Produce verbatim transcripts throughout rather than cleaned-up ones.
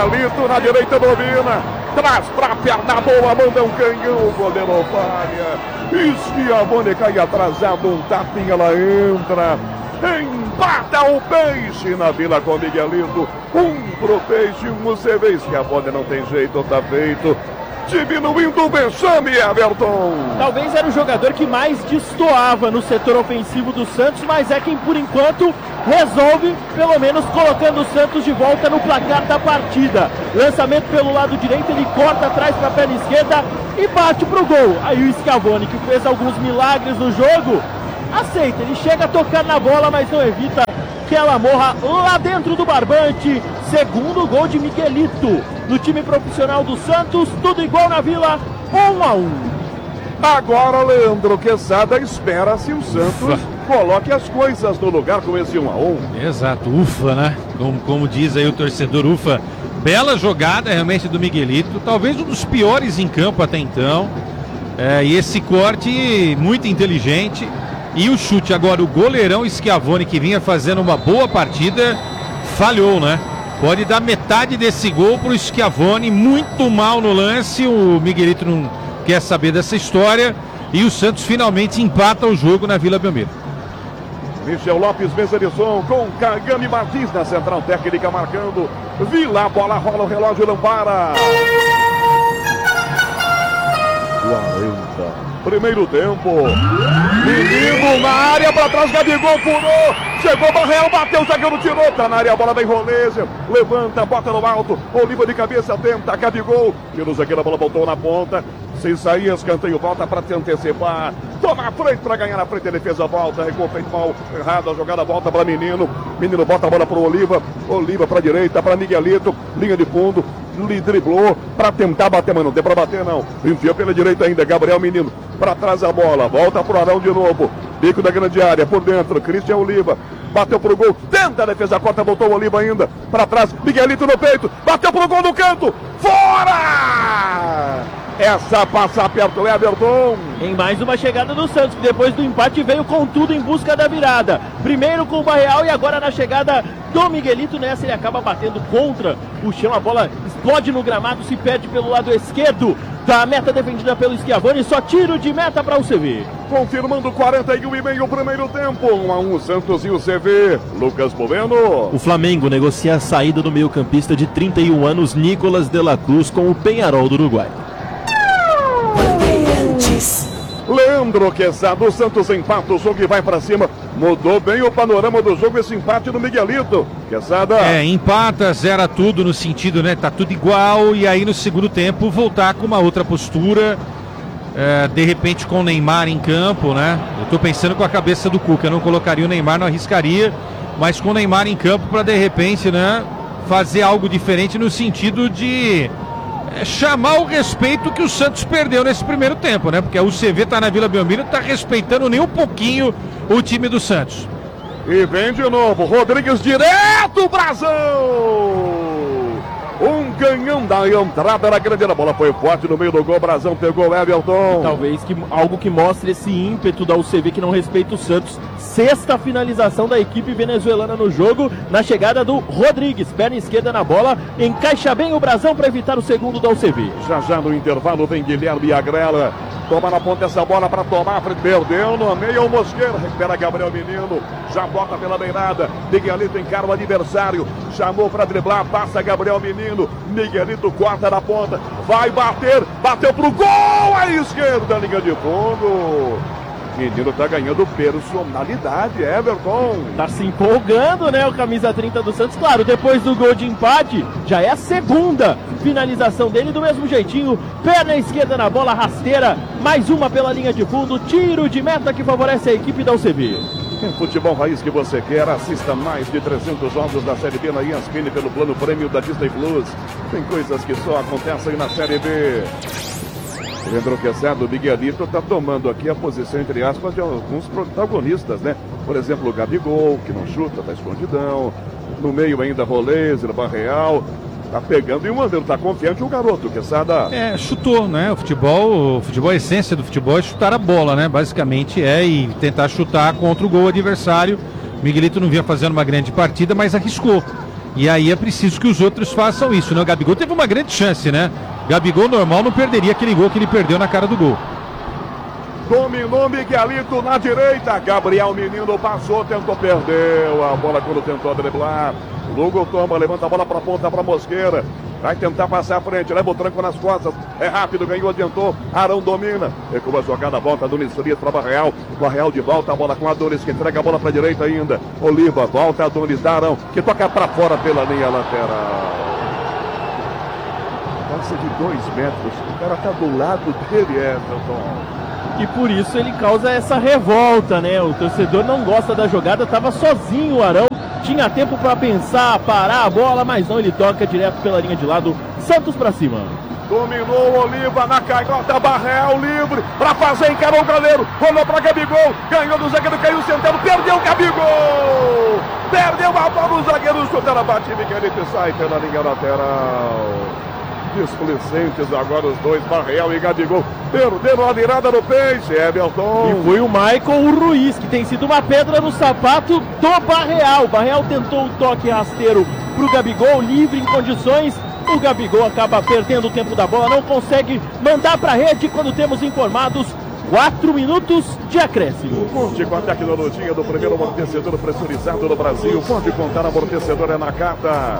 Miguelito na direita domina. Traz pra perna boa, manda um canhão, o goleiro falha. Schiavone cai atrasado, um tapinha, ela entra. Empata o Peixe na Vila com Miguelito. Um pro Peixe, um você vê. Schiavone não tem jeito, tá feito. Diminuindo o vexame, Everton. Talvez era o jogador que mais destoava no setor ofensivo do Santos, mas é quem por enquanto resolve, pelo menos colocando o Santos de volta no placar da partida. Lançamento pelo lado direito, ele corta atrás para a perna esquerda e bate pro gol. Aí o Schiavone, que fez alguns milagres no jogo, aceita, ele chega a tocar na bola, mas não evita que ela morra lá dentro do barbante. Segundo gol de Miguelito no time profissional do Santos, tudo igual na Vila, um a um. Agora Leandro Quesada espera se o Santos ufa. coloque as coisas no lugar com esse um a um. Exato, ufa, né? Como, como diz aí o torcedor, ufa. Bela jogada realmente do Miguelito, talvez um dos piores em campo até então. É, e esse corte muito inteligente. E o chute agora, o goleirão Schiavone, que vinha fazendo uma boa partida, falhou, né? Pode dar metade desse gol pro Schiavone, muito mal no lance. O Miguelito não quer saber dessa história. E o Santos finalmente empata o jogo na Vila Belmiro. Michel Lopes, mesa de som, com Cagami Martins na central técnica marcando. Vila, bola rola, o relógio não para. quarenta. Primeiro tempo. Menino na área, pra trás, Gabigol pulou. Chegou Barreal, bateu, o zagueiro tirou. Tá na área, a bola vem Roleza. Levanta, bota no alto. Oliva de cabeça, tenta, Gabigol. Tira o zagueiro, a bola voltou na ponta. Sem sair, escanteio, volta pra te antecipar. Toma a frente pra ganhar na frente, a defesa volta. Recuo feito mal, errado, a jogada volta pra Menino. Menino bota a bola pro Oliva. Oliva pra direita, pra Miguelito. Linha de fundo. Lhe driblou pra tentar bater, mas não deu pra bater não. Enfiou pela direita ainda, Gabriel Menino. Pra trás a bola, volta pro Arão de novo. Bico da grande área, por dentro, Christian Oliva. Bateu pro gol, tenta a defesa, corta, voltou o Oliva ainda. Pra trás, Miguelito no peito. Bateu pro gol no canto. Fora! Essa passa perto, Everton. Em mais uma chegada do Santos, que depois do empate veio com tudo em busca da virada. Primeiro com o Barreal e agora na chegada do Miguelito. Nessa ele acaba batendo contra o chão. A bola explode no gramado, se perde pelo lado esquerdo da meta defendida pelo Schiavone. Só tiro de meta para o C V. Confirmando quarenta e um e meio o primeiro tempo. um a um Santos e o C V. Lucas Boveno. O Flamengo negocia a saída do meio-campista de trinta e um anos, Nicolas de la Cruz, com o Peñarol do Uruguai. Leandro Quesada, o Santos empata o jogo e vai pra cima. Mudou bem o panorama do jogo esse empate do Miguelito. Quesada. É, empata, zera tudo no sentido, né? Tá tudo igual e aí no segundo tempo voltar com uma outra postura. É, de repente com o Neymar em campo, né? Eu tô pensando com a cabeça do Cuca, eu não colocaria o Neymar, não arriscaria, mas com o Neymar em campo para de repente, né? Fazer algo diferente no sentido de É chamar o respeito que o Santos perdeu nesse primeiro tempo, né? Porque a U C V tá na Vila Belmiro, tá respeitando nem um pouquinho o time do Santos. E vem de novo, Rodrigues direto, Brasão! Um canhão da entrada na grande, a bola foi forte no meio do gol, Brasão pegou o Everton. Talvez que, algo que mostre esse ímpeto da U C V que não respeita o Santos. Sexta finalização da equipe venezuelana no jogo, na chegada do Rodrigues, perna esquerda na bola, encaixa bem o Brasão para evitar o segundo da U C V. Já já no intervalo vem Guilherme Agrela, toma na ponta essa bola para tomar, perdeu no meio o Mosqueira, recupera Gabriel Menino, já bota pela beirada, Miguelito encara o adversário, chamou para driblar, passa Gabriel Menino, Miguelito corta na ponta, vai bater, bateu pro gol à esquerda, linha de fundo. Menino tá ganhando personalidade, Everton. Tá se empolgando, né, o camisa trinta do Santos. Claro, depois do gol de empate, já é a segunda finalização dele do mesmo jeitinho. Perna esquerda na bola, rasteira, mais uma pela linha de fundo, tiro de meta que favorece a equipe da U C V. Em futebol raiz que você quer, assista mais de trezentos jogos da Série B na E S P N pelo plano prêmio da Disney Plus. Tem coisas que só acontecem na Série B. Leandro Quesada, o Miguelito está tomando aqui a posição, entre aspas, de alguns protagonistas, né? Por exemplo, o Gabigol, que não chuta, tá escondidão. No meio ainda, Roleza, Barreal. Tá pegando e o André tá confiante, o garoto, Quesada. É, chutou, né? O futebol, o futebol, a essência do futebol é chutar a bola, né? Basicamente é e tentar chutar contra o gol adversário. O Miguelito não vinha fazendo uma grande partida, mas arriscou. E aí é preciso que os outros façam isso, né? O Gabigol teve uma grande chance, né? Gabigol normal não perderia aquele gol que ele perdeu na cara do gol. Dominou Miguelito na direita. Gabriel Menino passou, tentou, perdeu a bola quando tentou driblar. Lugo toma, levanta a bola para a ponta para Mosqueira. Vai tentar passar à frente, leva o tranco nas costas. É rápido, ganhou, adiantou. Arão domina. Recua a jogada, volta. Adonis Frias para Barreal. Barreal de volta, a bola com Adonis, que entrega a bola para a direita ainda. Oliva, volta, Adonis, dá Arão, que toca para fora pela linha lateral. Passa de dois metros. O cara tá do lado dele, Everton. E por isso ele causa essa revolta, né? O torcedor não gosta da jogada, estava sozinho o Arão, tinha tempo para pensar, parar a bola, mas não, ele toca direto pela linha de lado. Santos para cima. Dominou o Oliva na canhota, Barreal livre para fazer, encarou o goleiro, rolou para Gabigol, ganhou do zagueiro, caiu sentado, perdeu o Gabigol! Perdeu a bola, o zagueiro chuta na batida e Miguelito sai pela linha lateral. Displicentes agora os dois, Barreal e Gabigol, perderam a virada no peixe, Everton. E foi o Michael Ruiz, que tem sido uma pedra no sapato do Barreal. Barreal tentou o toque rasteiro pro Gabigol, livre em condições. O Gabigol acaba perdendo o tempo da bola, não consegue mandar pra rede quando temos informados quatro minutos de acréscimo. Conte com a tecnologia do primeiro amortecedor pressurizado do Brasil. Pode contar, amortecedor é na carta.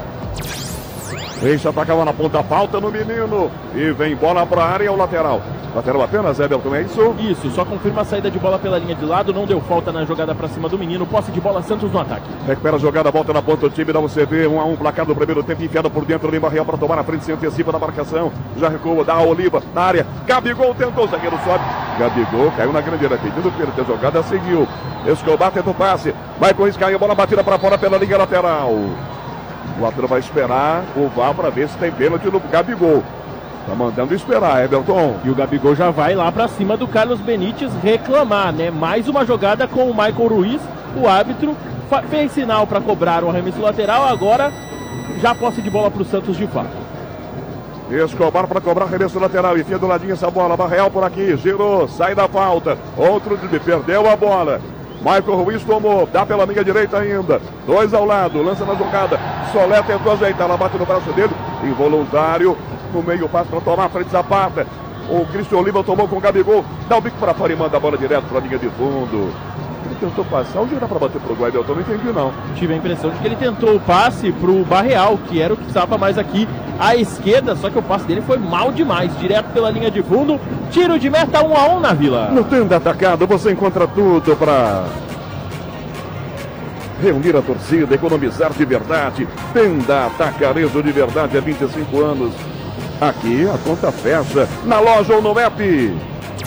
Deixa atacar na ponta, falta no menino. E vem bola para a área, o lateral. Lateral apenas, Everton, é isso? Isso, só confirma a saída de bola pela linha de lado. Não deu falta na jogada para cima do menino. Posse de bola, Santos no ataque. Recupera a jogada, volta na ponta, o time dá o C V. um a um, placar do primeiro tempo, enfiado por dentro. Lima Real para tomar a frente, se antecipa na marcação. Já recua, dá a Oliva na área. Gabigol tentou, o zagueiro sobe. Gabigol caiu na grande área, pedindo perda. A jogada seguiu. Escobar tenta o passe. Vai com isso, caiu a bola batida para fora pela linha lateral. O árbitro vai esperar o V A R para ver se tem pênalti no Gabigol. Tá mandando esperar, Everton. E o Gabigol já vai lá para cima do Carlos Benítez reclamar, né? Mais uma jogada com o Michael Ruiz. O árbitro fez sinal para cobrar o arremesso lateral. Agora já posse de bola para o Santos de fato. Escobar para cobrar arremesso lateral. Enfia do ladinho essa bola. Barreal por aqui. Girou. Sai da falta. Outro drible. Perdeu a bola. Michael Ruiz tomou, dá pela linha direita ainda, dois ao lado, lança na jogada, Solé tentou ajeitar, ela bate no braço dele, involuntário, no meio passo para tomar a frente, Zapata, o Cristian Oliva tomou com o Gabigol, dá o bico para fora e manda a bola direto para a linha de fundo. Ele tentou passar ou girar para bater pro gol, eu não entendi não. Tive a impressão de que ele tentou o passe pro Barreal, que era o que estava mais aqui à esquerda, só que o passe dele foi mal demais, direto pela linha de fundo, tiro de meta um a um na Vila. No Tenda Atacado você encontra tudo para reunir a torcida, economizar de verdade. Tenda Atacarejo de verdade há vinte e cinco anos. Aqui a conta fecha, na loja ou no app.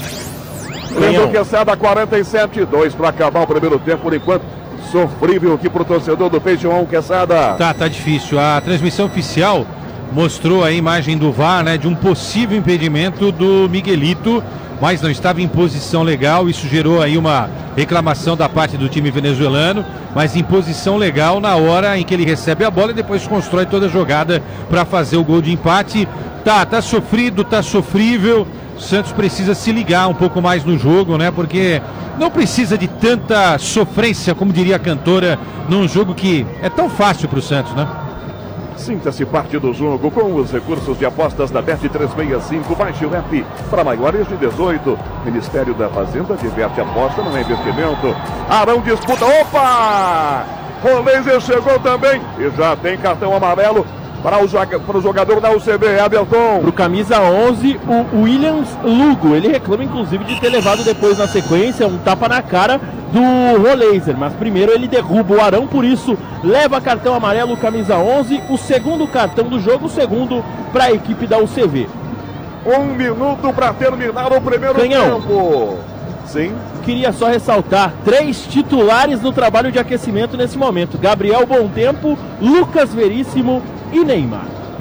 Lembro que essa é da quarenta e sete, dois para acabar o primeiro tempo, por enquanto. Sofrível aqui pro torcedor do Peixe um, Quesada. Tá, tá difícil. A transmissão oficial mostrou a imagem do V A R, né, de um possível impedimento do Miguelito, mas não estava em posição legal. Isso gerou aí uma reclamação da parte do time venezuelano, mas em posição legal na hora em que ele recebe a bola e depois constrói toda a jogada para fazer o gol de empate. Tá, tá sofrido, tá sofrível. O Santos precisa se ligar um pouco mais no jogo, né? Porque não precisa de tanta sofrência, como diria a cantora, num jogo que é tão fácil para o Santos, né? Sinta-se parte do jogo com os recursos de apostas da Bet trezentos e sessenta e cinco. Baixe o app para maiores de dezoito. Ministério da Fazenda diverte, aposta não é investimento. Arão disputa. Opa! Roleiser chegou também e já tem cartão amarelo para o, para o jogador da U C B, Everton. Para o camisa onze, o Williams Lugo. Ele reclama inclusive de ter levado depois na sequência um tapa na cara do Roleiser, mas primeiro ele derruba o Arão, por isso leva cartão amarelo, camisa onze, o segundo cartão do jogo, o segundo para a equipe da U C V. Um minuto para terminar o primeiro Canhão. tempo. Sim. Queria só ressaltar três titulares no trabalho de aquecimento nesse momento: Gabriel Bom Tempo, Lucas Veríssimo e Neymar.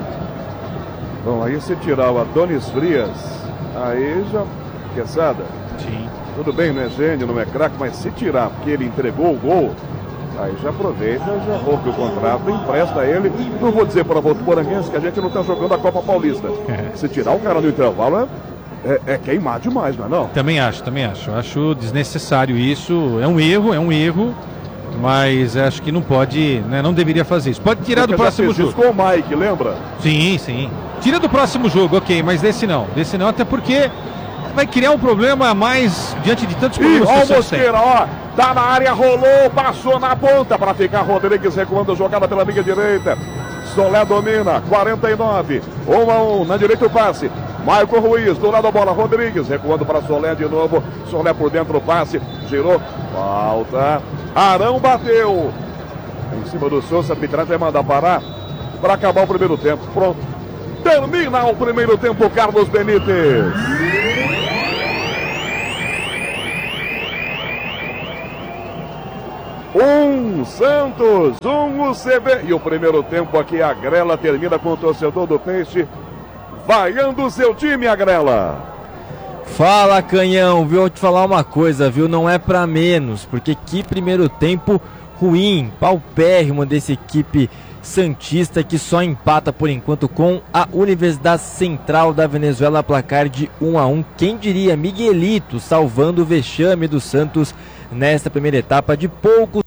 Bom, aí se tirar o Adonis Frias, aí já, Quesada. Sim. Tudo bem, não é gênio, não é craque, mas se tirar porque ele entregou o gol, aí já aproveita, já rompe o contrato, empresta ele. Não vou dizer para o Votuporanguense que a gente não está jogando a Copa Paulista. É. Se tirar o cara no intervalo é, é, é queimar demais, não é não? Também acho, também acho. Acho desnecessário isso. É um erro, é um erro. Mas acho que não pode, né, não deveria fazer isso. Pode tirar Porque do próximo já fez jogo. isso com o Mike, lembra? Sim, sim. Tira do próximo jogo, ok, mas desse não. Desse não, até porque vai criar um problema a mais diante de tantos E problemas ó que o o Santos tem. Mosqueira, ó, tá na área, rolou, passou na ponta para ficar Rodrigues recuando, jogada pela linha direita. Solé domina, quarenta e nove, um a um, na direita o passe. Maicon Ruiz, do lado da bola, Rodrigues recuando para Solé de novo. Solé por dentro, o passe, girou, falta. Arão bateu em cima do Souza, a arbitragem vai mandar parar para acabar o primeiro tempo. Pronto, termina o primeiro tempo, Carlos Benítez. Um Santos, um U C B. E o primeiro tempo aqui, a Grela termina com o torcedor do Peixe vaiando o seu time, a Grela. Fala, Canhão, viu? Vou te falar uma coisa, viu? Não é pra menos, porque que primeiro tempo ruim, paupérrimo dessa equipe santista que só empata por enquanto com a Universidade Central da Venezuela, placar de um a um. Quem diria, Miguelito salvando o vexame do Santos nesta primeira etapa de poucos